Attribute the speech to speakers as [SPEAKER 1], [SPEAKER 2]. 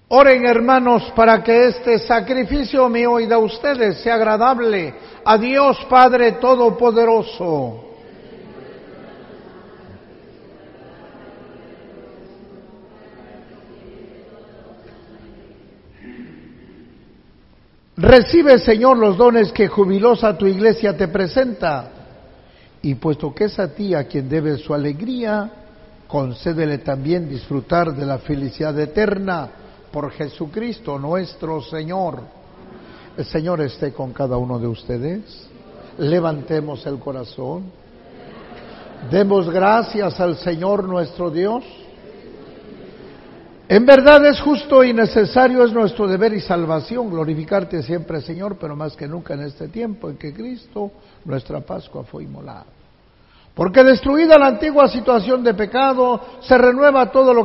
[SPEAKER 1] Oren, hermanos, para que este sacrificio mío y de ustedes sea agradable a Dios Padre Todopoderoso. Recibe, Señor, los dones que jubilosa tu iglesia te presenta, y puesto que es a ti a quien debe su alegría, concédele también disfrutar de la felicidad eterna por Jesucristo nuestro Señor. El Señor esté con cada uno de ustedes. Levantemos el corazón. Demos gracias al Señor nuestro Dios. En verdad es justo y necesario, es nuestro deber y salvación glorificarte siempre, Señor, pero más que nunca en este tiempo en que Cristo, nuestra Pascua, fue inmolado. Porque destruida la antigua situación de pecado, se renueva todo lo